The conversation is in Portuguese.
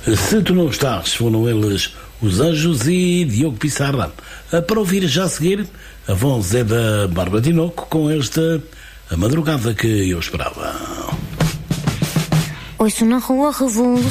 Se Tu Não Estás, foram eles Os Anjos e Diogo Pissarra. Para ouvir já a seguir, a voz é da Bárbara Tinoco com esta A Madrugada que Eu Esperava. Ouço na rua revolução.